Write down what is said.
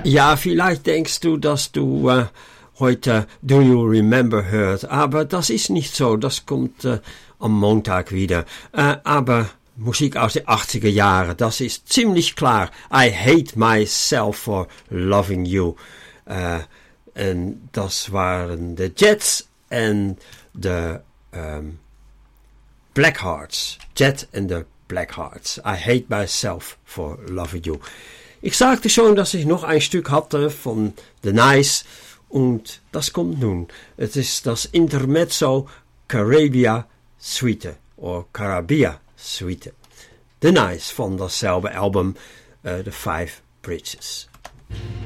Ja, vielleicht denkst du, dass du heute Do You Remember hört, aber das ist nicht so, das kommt am Montag wieder. Aber Musik aus den 80er Jahren, das ist ziemlich klar. I hate myself for loving you. En das waren de Jets en de Blackhearts. Jet en de Blackhearts. I hate myself for loving you. Ich sagte schon, dass ich noch ein Stück hatte von The Nice und das kommt nun. Es ist das Intermezzo Caribia Suite oder Caribia Suite. The Nice von dasselbe Album The Five Bridges.